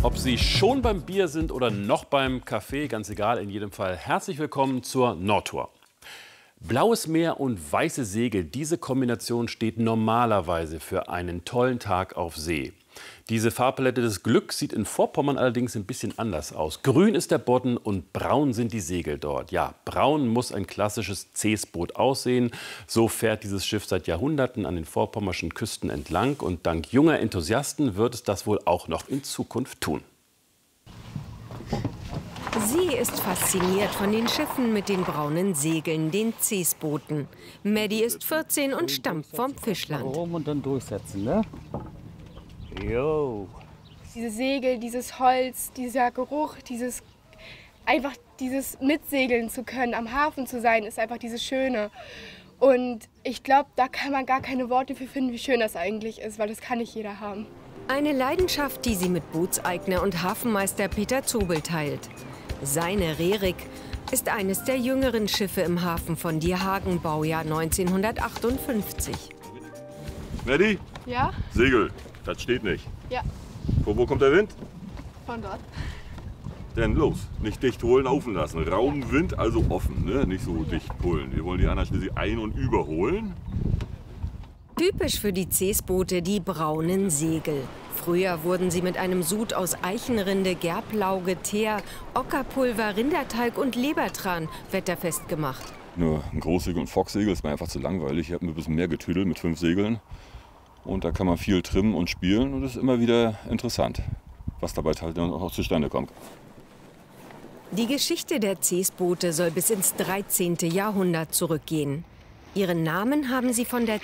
Ob Sie schon beim Bier sind oder noch beim Kaffee, ganz egal, in jedem Fall herzlich willkommen zur Nordtour. Blaues Meer und weiße Segel, diese Kombination steht normalerweise für einen tollen Tag auf See. Diese Farbpalette des Glücks sieht in Vorpommern allerdings ein bisschen anders aus. Grün ist der Bodden und braun sind die Segel dort. Ja, braun muss ein klassisches Seesboot aussehen. So fährt dieses Schiff seit Jahrhunderten an den vorpommerschen Küsten entlang. Und dank junger Enthusiasten wird es das wohl auch noch in Zukunft tun. Sie ist fasziniert von den Schiffen mit den braunen Segeln, den Seesbooten. Maddie ist 14 und stammt vom Fischland. Warum und dann durchsetzen, ne? Jo. Diese Segel, dieses Holz, dieser Geruch, dieses Mitsegeln zu können, am Hafen zu sein, ist einfach dieses Schöne. Und ich glaube, da kann man gar keine Worte für finden, wie schön das eigentlich ist, weil das kann nicht jeder haben. Eine Leidenschaft, die sie mit Bootseigner und Hafenmeister Peter Zobel teilt. Seine Rerik ist eines der jüngeren Schiffe im Hafen von Dierhagen, Baujahr 1958. Maddie? Ja? Segel, das steht nicht. Ja. Von wo kommt der Wind? Von dort. Denn los, nicht dicht holen, laufen lassen. Raumwind, also offen, ne? Nicht so dicht pullen. Wir wollen die anderen schließlich ein- und überholen. Typisch für die Seesboote die braunen Segel. Früher wurden sie mit einem Sud aus Eichenrinde, Gerblauge, Teer, Ockerpulver, Rindertalg und Lebertran wetterfest gemacht. Nur ein Großsegel und Focksegel ist mir einfach zu langweilig. Ich habe mir ein bisschen mehr getüdelt mit 5 Segeln. Und da kann man viel trimmen und spielen. Und es ist immer wieder interessant, was dabei halt dann auch zustande kommt. Die Geschichte der Seesboote soll bis ins 13. Jahrhundert zurückgehen. Ihren Namen haben sie von der